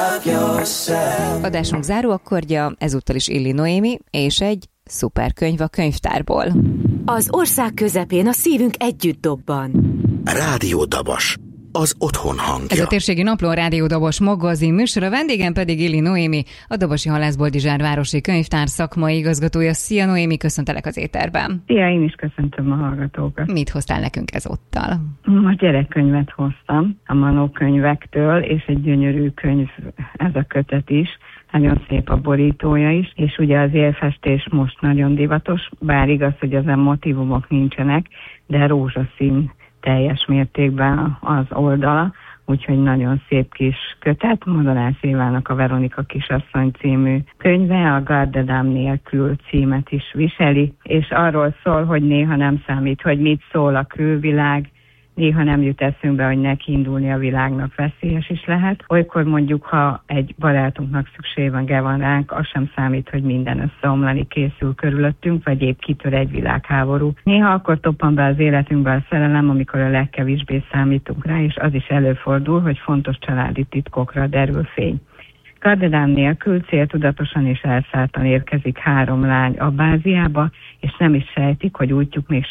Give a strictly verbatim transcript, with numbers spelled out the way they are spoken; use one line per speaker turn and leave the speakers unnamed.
Adásunk záró akkordja ezúttal is Illi Noémi és egy szuper könyv a könyvtárból.
Az ország közepén a szívünk együtt dobban.
Rádió Dabas, az otthon hangja.
Ez a térségi napló Rádió Dabas magazin műsor, a vendégem pedig Illi Noémi, a Dobasi Halászboldizsár városi könyvtár szakmai igazgatója. Szia Noémi, köszöntelek az éterben.
Szia, én is köszöntöm a hallgatókat.
Mit hoztál nekünk ezúttal?
A gyerekkönyvet hoztam a Manó könyvektől, és egy gyönyörű könyv, ez a kötet is. Nagyon szép a borítója is, és ugye az élfestés most nagyon divatos, bár igaz, hogy ezen motívumok nincsenek, de rózsaszín teljes mértékben az oldala, úgyhogy nagyon szép kis kötet. Modorász Évának a Veronika kisasszony című könyve, a Gardedám nélkül címet is viseli, és arról szól, hogy néha nem számít, hogy mit szól a külvilág, néha nem jut eszünkbe, hogy neki indulni a világnak veszélyes is lehet. Olykor mondjuk, ha egy barátunknak szüksége van ránk, az sem számít, hogy minden összeomlani készül körülöttünk, vagy épp kitör egy világháború. Néha akkor toppan be az életünkbe a szerelem, amikor a legkevésbé számítunk rá, és az is előfordul, hogy fontos családi titkokra derül fény. Gardedám nélkül céltudatosan és elszálltan érkezik három lány Abbáziába, és nem is sejtik, hogy útjuk még